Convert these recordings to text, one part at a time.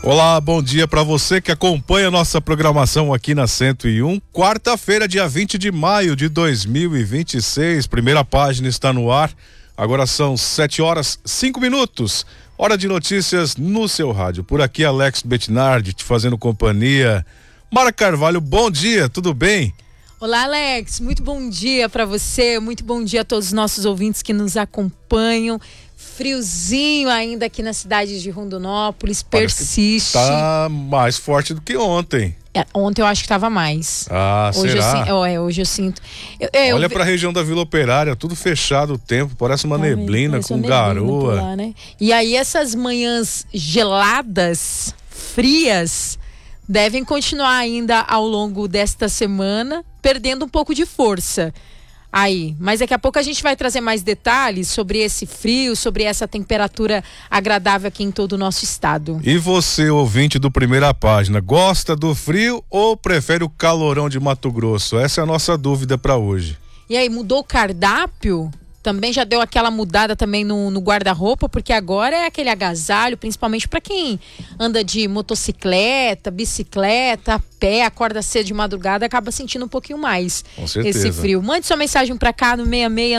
Olá, bom dia para você que acompanha a nossa programação aqui na 101. Quarta-feira, dia 20 de maio de 2026. Primeira página está no ar. Agora são 7h05. Hora de notícias no seu rádio. Por aqui, Alex Bettinardi te fazendo companhia. Mara Carvalho, bom dia, tudo bem? Olá, Alex, muito bom dia para você, muito bom dia a todos os nossos ouvintes que nos acompanham. Friozinho ainda aqui na cidade de Rondonópolis, persiste. Tá mais forte do que ontem. Ontem eu acho que estava mais. Hoje será? Hoje eu sinto. Olha para a região da Vila Operária, tudo fechado o tempo, parece uma neblina com garoa. Lá, né? E aí essas manhãs geladas, frias, devem continuar ainda ao longo desta semana, perdendo um pouco de força. Mas daqui a pouco a gente vai trazer mais detalhes sobre esse frio, sobre essa temperatura agradável aqui em todo o nosso estado. E você, ouvinte do Primeira Página, gosta do frio ou prefere o calorão de Mato Grosso? Essa é a nossa dúvida para hoje. E aí, mudou o cardápio? Também já deu aquela mudada também no guarda-roupa, porque agora é aquele agasalho, principalmente para quem anda de motocicleta, bicicleta, a pé, acorda cedo de madrugada, acaba sentindo um pouquinho mais esse frio. Mande sua mensagem para cá no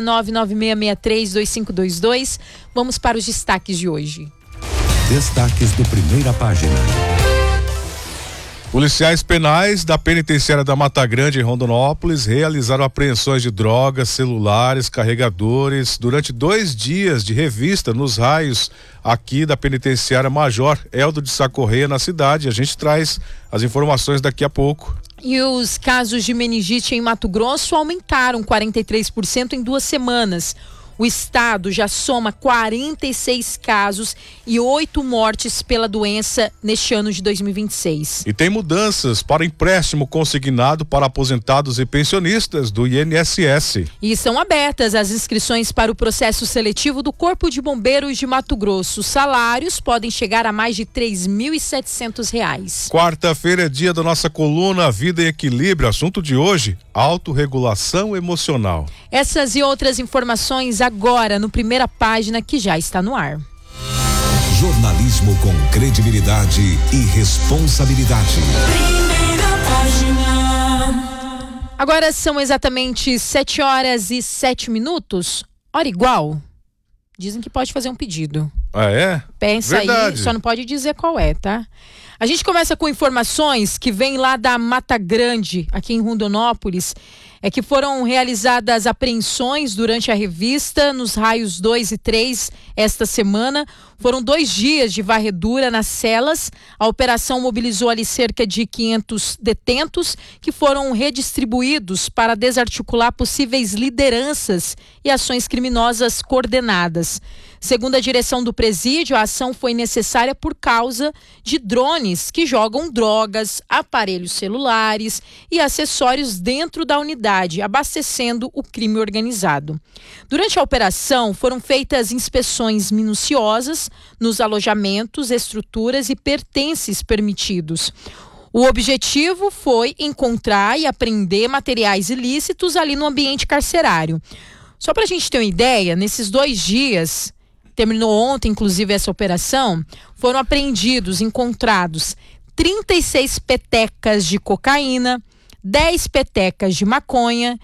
66996632522. Vamos para os destaques de hoje. Destaques do Primeira Página. Policiais penais da penitenciária da Mata Grande, em Rondonópolis, realizaram apreensões de drogas, celulares, carregadores durante 2 dias de revista nos raios aqui da penitenciária Major Eldo de Sá Correia, na cidade. A gente traz as informações daqui a pouco. E os casos de meningite em Mato Grosso aumentaram 43% em 2 semanas. O estado já soma 46 casos e 8 mortes pela doença neste ano de 2026. E tem mudanças para empréstimo consignado para aposentados e pensionistas do INSS. E são abertas as inscrições para o processo seletivo do Corpo de Bombeiros de Mato Grosso. Os salários podem chegar a mais de R$ 3.700. Quarta-feira é dia da nossa coluna Vida e Equilíbrio. Assunto de hoje: autorregulação emocional. Essas e outras informações agora no Primeira Página, que já está no ar. Jornalismo com credibilidade e responsabilidade. Primeira Página. Agora são exatamente 7h07. Hora igual. Dizem que pode fazer um pedido. Ah, é? Pensa Verdade. aí, só não pode dizer qual é, tá? A gente começa com informações que vêm lá da Mata Grande, aqui em Rondonópolis, que foram realizadas apreensões durante a revista nos raios 2 e 3 esta semana. Foram 2 dias de varredura nas celas. A operação mobilizou ali cerca de 500 detentos que foram redistribuídos para desarticular possíveis lideranças e ações criminosas coordenadas. Segundo a direção do presídio, a ação foi necessária por causa de drones que jogam drogas, aparelhos celulares e acessórios dentro da unidade, abastecendo o crime organizado. Durante a operação, foram feitas inspeções minuciosas nos alojamentos, estruturas e pertences permitidos. O objetivo foi encontrar e apreender materiais ilícitos ali no ambiente carcerário. Só para a gente ter uma ideia, nesses 2 dias... Terminou ontem, inclusive, essa operação. Foram apreendidos, encontrados 36 petecas de cocaína, 10 petecas de maconha,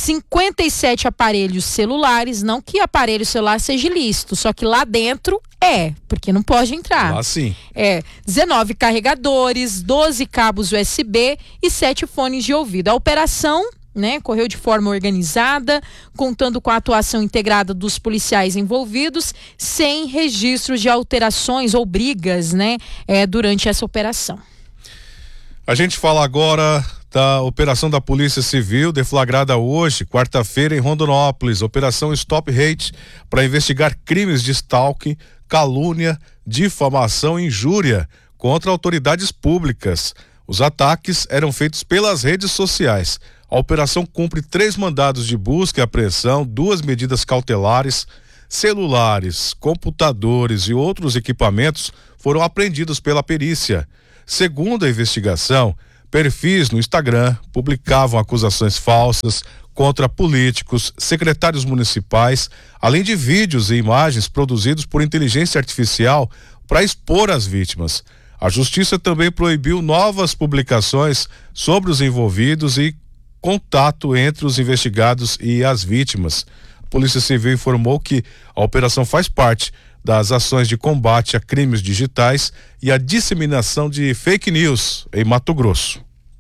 57 aparelhos celulares. Não que aparelho celular seja ilícito, só que lá dentro porque não pode entrar. Lá sim. 19 carregadores, 12 cabos USB e 7 fones de ouvido. A operação, correu de forma organizada, contando com a atuação integrada dos policiais envolvidos, sem registros de alterações ou brigas, durante essa operação. A gente fala agora da operação da Polícia Civil, deflagrada hoje, quarta-feira, em Rondonópolis. Operação Stop Hate, para investigar crimes de stalking, calúnia, difamação e injúria contra autoridades públicas. Os ataques eram feitos pelas redes sociais. A operação cumpre 3 mandados de busca e apreensão, 2 medidas cautelares, celulares, computadores e outros equipamentos foram apreendidos pela perícia. Segundo a investigação, perfis no Instagram publicavam acusações falsas contra políticos, secretários municipais, além de vídeos e imagens produzidos por inteligência artificial para expor as vítimas. A justiça também proibiu novas publicações sobre os envolvidos e contato entre os investigados e as vítimas. A Polícia Civil informou que a operação faz parte das ações de combate a crimes digitais e a disseminação de fake news em Mato Grosso.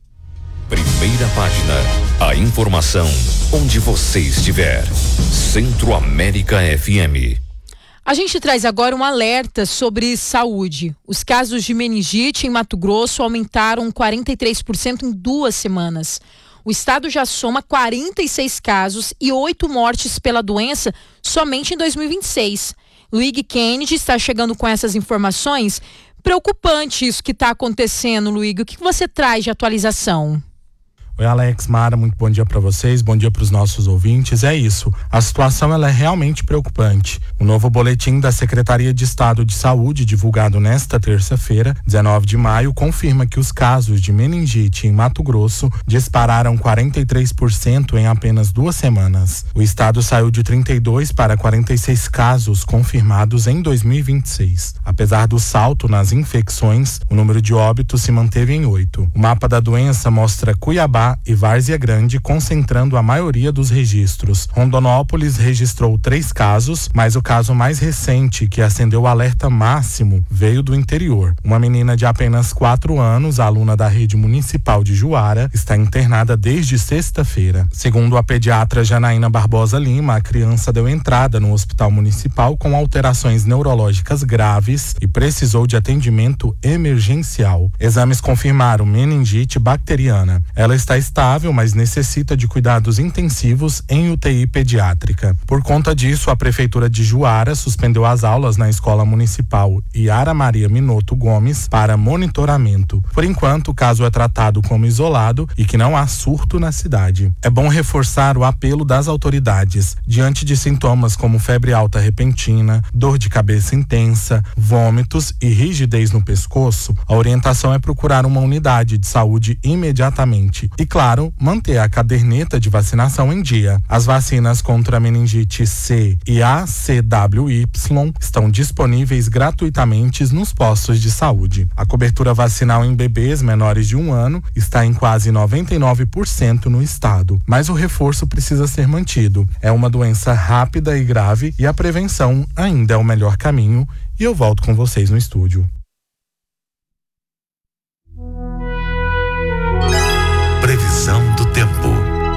Primeira página. A informação onde você estiver. Centro-América FM. A gente traz agora um alerta sobre saúde. Os casos de meningite em Mato Grosso aumentaram 43% em 2 semanas. O estado já soma 46 casos e 8 mortes pela doença somente em 2026. Luigi Kennedy está chegando com essas informações. Preocupante isso que está acontecendo, Luigi. O que você traz de atualização? Oi, Alex, Mara, muito bom dia para vocês, bom dia para os nossos ouvintes. É isso, a situação ela é realmente preocupante. O novo boletim da Secretaria de Estado de Saúde, divulgado nesta terça-feira, 19 de maio, confirma que os casos de meningite em Mato Grosso dispararam 43% em apenas 2 semanas. O estado saiu de 32 para 46 casos confirmados em 2026. Apesar do salto nas infecções, o número de óbitos se manteve em 8. O mapa da doença mostra Cuiabá e Várzea Grande concentrando a maioria dos registros. Rondonópolis registrou 3 casos, mas o caso mais recente, que acendeu o alerta máximo, veio do interior. Uma menina de apenas 4 anos, aluna da rede municipal de Juara, está internada desde sexta-feira. Segundo a pediatra Janaína Barbosa Lima, a criança deu entrada no hospital municipal com alterações neurológicas graves e precisou de atendimento emergencial. Exames confirmaram meningite bacteriana. Ela está estável, mas necessita de cuidados intensivos em UTI pediátrica. Por conta disso, a Prefeitura de Juara suspendeu as aulas na Escola Municipal Yara Maria Minotto Gomes para monitoramento. Por enquanto, o caso é tratado como isolado e que não há surto na cidade. É bom reforçar o apelo das autoridades. Diante de sintomas como febre alta repentina, dor de cabeça intensa, vômitos e rigidez no pescoço, a orientação é procurar uma unidade de saúde imediatamente. E, claro, manter a caderneta de vacinação em dia. As vacinas contra a meningite C e ACWY estão disponíveis gratuitamente nos postos de saúde. A cobertura vacinal em bebês menores de 1 ano está em quase 99% no estado, mas o reforço precisa ser mantido. É uma doença rápida e grave e a prevenção ainda é o melhor caminho. E eu volto com vocês no estúdio. Previsão do tempo.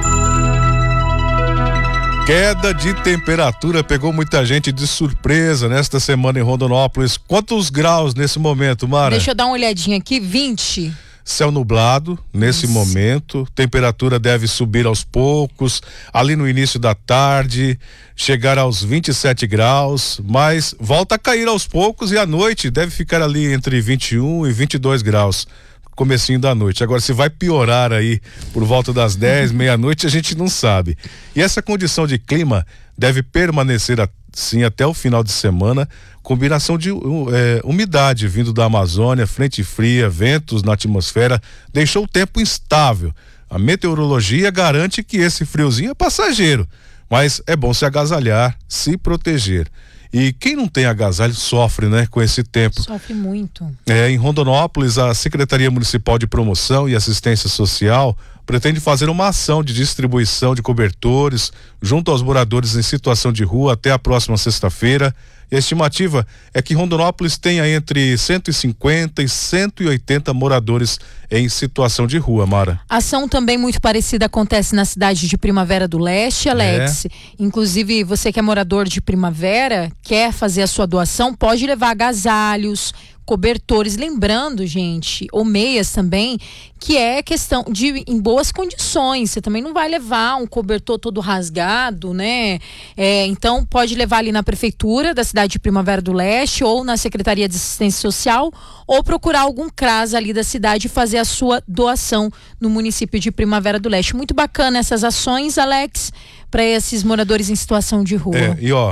Queda de temperatura pegou muita gente de surpresa nesta semana em Rondonópolis. Quantos graus nesse momento, Mara? Deixa eu dar uma olhadinha aqui, 20. Céu nublado nesse momento, temperatura deve subir aos poucos, ali no início da tarde, chegar aos 27 graus, mas volta a cair aos poucos e à noite deve ficar ali entre 21 e 22 graus. Comecinho da noite. Agora, se vai piorar aí por volta das 10, meia-noite, a gente não sabe. E essa condição de clima deve permanecer assim até o final de semana. Combinação de umidade vindo da Amazônia, frente fria, ventos na atmosfera, deixou o tempo instável. A meteorologia garante que esse friozinho é passageiro, mas é bom se agasalhar, se proteger. E quem não tem agasalho sofre, né, com esse tempo. Sofre muito. Em Rondonópolis, a Secretaria Municipal de Promoção e Assistência Social pretende fazer uma ação de distribuição de cobertores junto aos moradores em situação de rua até a próxima sexta-feira. E a estimativa é que Rondonópolis tenha entre 150 e 180 moradores em situação de rua, Mara. Ação também muito parecida acontece na cidade de Primavera do Leste, Alex. Inclusive, você que é morador de Primavera, quer fazer a sua doação, pode levar agasalhos, cobertores, lembrando, gente, ou meias também, que é questão de em boas condições. Você também não vai levar um cobertor todo rasgado, né? Então pode levar ali na prefeitura da cidade de Primavera do Leste ou na Secretaria de Assistência Social ou procurar algum CRAS ali da cidade e fazer a sua doação no município de Primavera do Leste. Muito bacana essas ações, Alex, para esses moradores em situação de rua.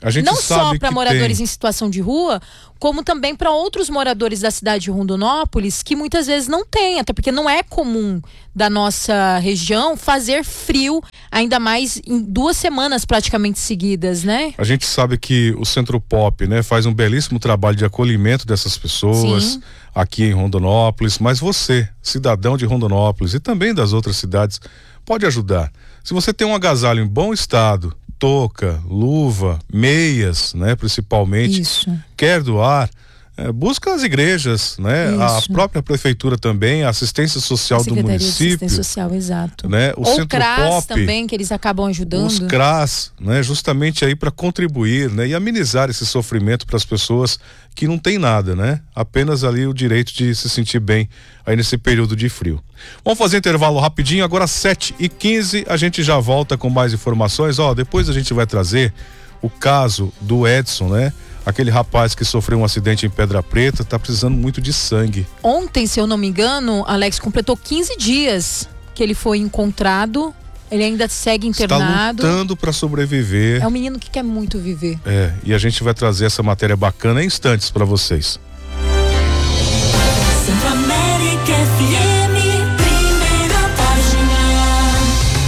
A gente não sabe só para moradores tem. em situação de rua, como também para outros moradores da cidade de Rondonópolis, que muitas vezes não tem, até porque não é comum da nossa região fazer frio, ainda mais em 2 semanas praticamente seguidas, né? A gente sabe que o Centro Pop, né, faz um belíssimo trabalho de acolhimento dessas pessoas. Sim. Aqui em Rondonópolis, mas você, cidadão de Rondonópolis e também das outras cidades, pode ajudar. Se você tem um agasalho em bom estado, touca, luva, meias, né, principalmente, Isso. quer doar, busca as igrejas, né, a Isso. própria prefeitura também, a assistência social do Secretaria de município, Assistência Social, exato. né, o Ou Centro CRAS Pop também, que eles acabam ajudando. os CRAS, né, justamente aí para contribuir, né, e amenizar esse sofrimento para as pessoas que não tem nada, né, apenas ali o direito de se sentir bem aí nesse período de frio. Vamos fazer intervalo rapidinho, agora 7h15, a gente já volta com mais informações. Depois a gente vai trazer o caso do Edson, né, aquele rapaz que sofreu um acidente em Pedra Preta, tá precisando muito de sangue. Ontem, se eu não me engano, Alex, completou 15 dias que ele foi encontrado. Ele ainda segue internado. Está lutando para sobreviver. É um menino que quer muito viver. E a gente vai trazer essa matéria bacana em instantes para vocês. Centro América FM, primeira página.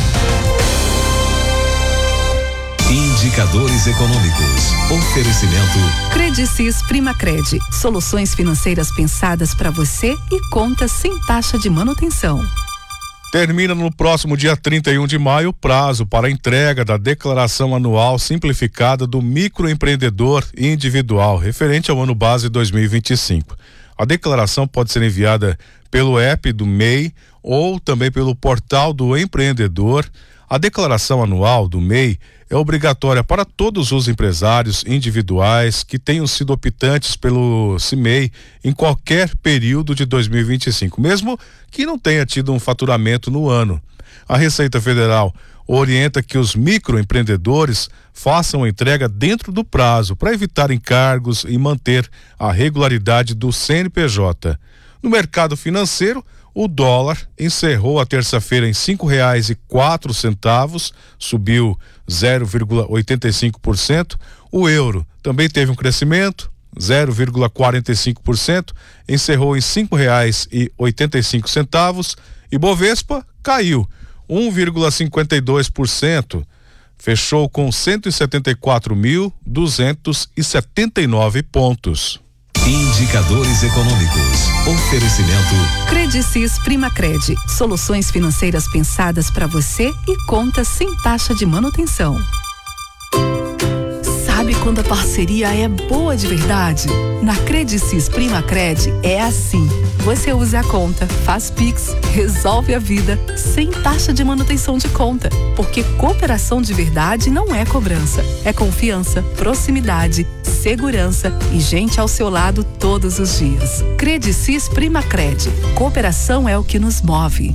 Indicadores econômicos. Oferecimento. Credicis Primacred. Soluções financeiras pensadas para você e contas sem taxa de manutenção. Termina no próximo dia 31 de maio o prazo para a entrega da declaração anual simplificada do microempreendedor individual, referente ao ano base 2025. A declaração pode ser enviada pelo app do MEI ou também pelo portal do empreendedor. A declaração anual do MEI é obrigatória para todos os empresários individuais que tenham sido optantes pelo CIMEI em qualquer período de 2025, mesmo que não tenha tido um faturamento no ano. A Receita Federal orienta que os microempreendedores façam a entrega dentro do prazo para evitar encargos e manter a regularidade do CNPJ. No mercado financeiro, o dólar encerrou a terça-feira em R$ 5,04, subiu 0,85%. O euro também teve um crescimento, 0,45%, encerrou em R$ 5,85. E Bovespa caiu 1,52%, fechou com 174.279 pontos. Indicadores econômicos. Oferecimento. Credicis Primacred. Soluções financeiras pensadas para você e contas sem taxa de manutenção. Sabe quando a parceria é boa de verdade? Na Credicis Primacred é assim. Você usa a conta, faz Pix, resolve a vida sem taxa de manutenção de conta. Porque cooperação de verdade não é cobrança. É confiança, proximidade, segurança e gente ao seu lado todos os dias. Credicis Primacred. Cooperação é o que nos move.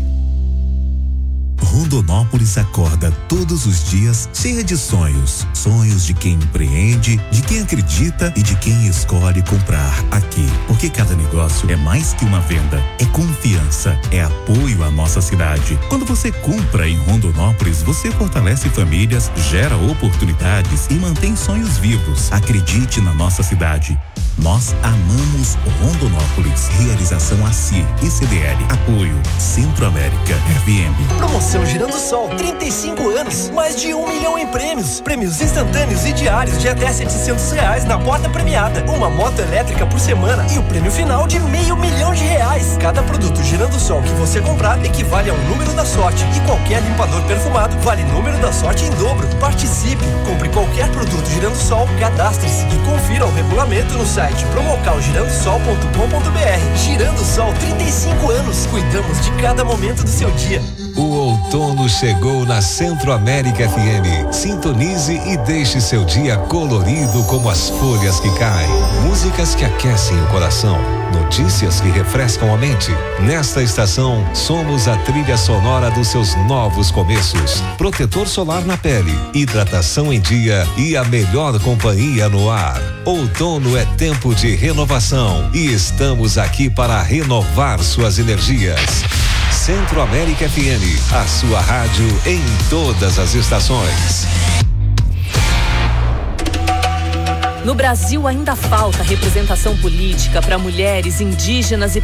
Rondonópolis acorda todos os dias cheia de sonhos. Sonhos de quem empreende, de quem acredita e de quem escolhe comprar aqui. Porque cada negócio é mais que uma venda. É confiança, é apoio à nossa cidade. Quando você compra em Rondonópolis, você fortalece famílias, gera oportunidades e mantém sonhos vivos. Acredite na nossa cidade. Nós amamos Rondonópolis. Realização ACI e CDL. Apoio Centro América FM. Promoção Girando Sol, 35 anos, mais de 1 milhão em prêmios. Prêmios instantâneos e diários de até R$700 na porta premiada. Uma moto elétrica por semana e o prêmio final de R$500 mil. Cada produto Girando Sol que você comprar equivale a um número da sorte. E qualquer limpador perfumado vale número da sorte em dobro. Participe, compre qualquer produto Girando Sol, cadastre-se e confira o regulamento no site promocalgirandosol.com.br. Girando Sol, 35 anos. Cuidamos de cada momento do seu dia. O outono chegou na Centro América FM. Sintonize e deixe seu dia colorido como as folhas que caem. Músicas que aquecem o coração. Notícias que refrescam a mente. Nesta estação, somos a trilha sonora dos seus novos começos. Protetor solar na pele, hidratação em dia e a melhor companhia no ar. Outono é tempo de renovação e estamos aqui para renovar suas energias. Centro América FM, a sua rádio em todas as estações. No Brasil ainda falta representação política para mulheres, indígenas e